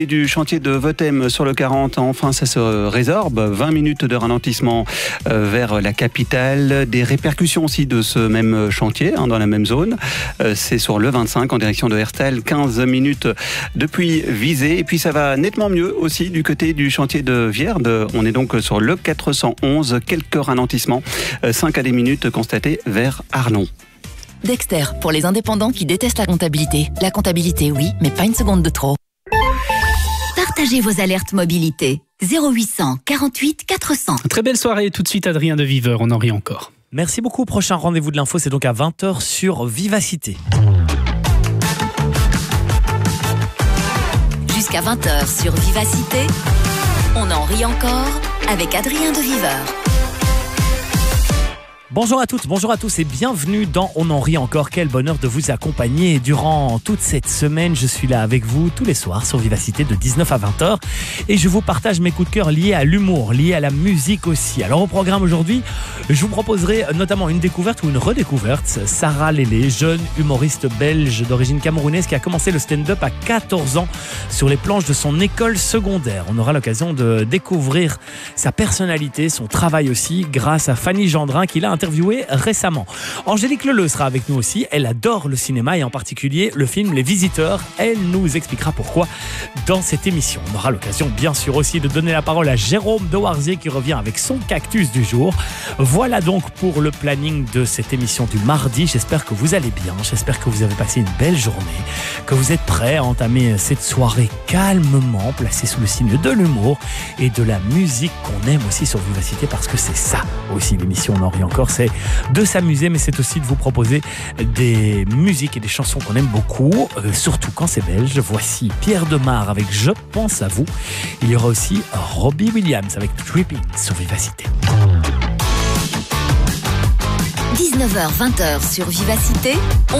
Du chantier de Votem sur le 40, enfin ça se résorbe, 20 minutes de ralentissement vers la capitale, des répercussions aussi de ce même chantier dans la même zone, c'est sur le 25 en direction de Herstal, 15 minutes depuis Visé, et puis ça va nettement mieux aussi du côté du chantier de Vierde, on est donc sur le 411, quelques ralentissements, 5 à 10 minutes constatés vers Arlon. Dexter, pour les indépendants qui détestent la comptabilité. La comptabilité, oui, mais pas une seconde de trop. Partagez vos alertes mobilité. 0800 48 400. Très belle soirée, tout de suite Adrien de Viveur, on en rit encore. Merci beaucoup, prochain rendez-vous de l'info, c'est donc à 20h sur Vivacité. Jusqu'à 20h sur Vivacité, on en rit encore avec Adrien de Viveur. Bonjour à toutes, bonjour à tous et bienvenue dans On en rit encore. Quel bonheur de vous accompagner durant toute cette semaine. Je suis là avec vous tous les soirs sur Vivacité de 19 à 20h et je vous partage mes coups de cœur liés à l'humour, liés à la musique aussi. Alors au programme aujourd'hui, je vous proposerai notamment une découverte ou une redécouverte. Sarah Lélé, jeune humoriste belge d'origine camerounaise qui a commencé le stand-up à 14 ans sur les planches de son école secondaire. On aura l'occasion de découvrir sa personnalité, son travail aussi grâce à Fanny Gendrin qui l'a interviewée récemment. Angélique Leleu sera avec nous aussi. Elle adore le cinéma et en particulier le film Les Visiteurs. Elle nous expliquera pourquoi dans cette émission. On aura l'occasion bien sûr aussi de donner la parole à Jérôme Dewarzier qui revient avec son cactus du jour. Voilà donc pour le planning de cette émission du mardi. J'espère que vous allez bien. J'espère que vous avez passé une belle journée, que vous êtes prêts à entamer cette soirée calmement, placée sous le signe de l'humour et de la musique qu'on aime aussi sur Vivacité parce que c'est ça aussi l'émission On en rit encore. C'est de s'amuser, mais c'est aussi de vous proposer des musiques et des chansons qu'on aime beaucoup, surtout quand c'est belge. Voici Pierre Demar avec Je pense à vous. Il y aura aussi Robbie Williams avec Tripping sur Vivacité. 19h-20h sur Vivacité,